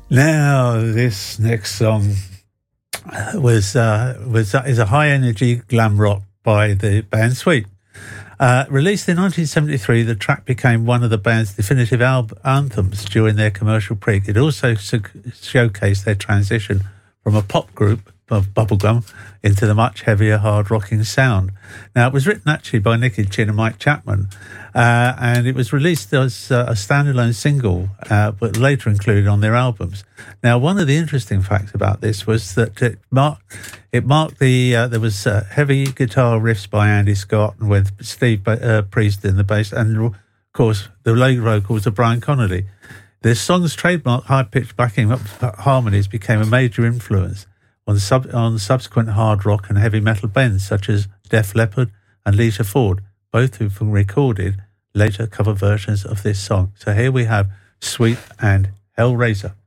Now, this next song is a high energy glam rock by the band Sweet. Released in 1973, the track became one of the band's definitive anthems during their commercial peak. It also showcased their transition from a pop group of bubblegum into the much heavier, hard-rocking sound. Now, it was written actually by Nicky Chin and Mike Chapman, and it was released as a standalone single, but later included on their albums. Now, one of the interesting facts about this was that it marked there was heavy guitar riffs by Andy Scott and with Steve Priest in the bass, and of course the lead vocals of Brian Connolly. The song's trademark high-pitched backing up harmonies became a major influence on subsequent hard rock and heavy metal bands such as Def Leppard and Lita Ford, both who recorded later cover versions of this song. So here we have Sweet and Hellraiser.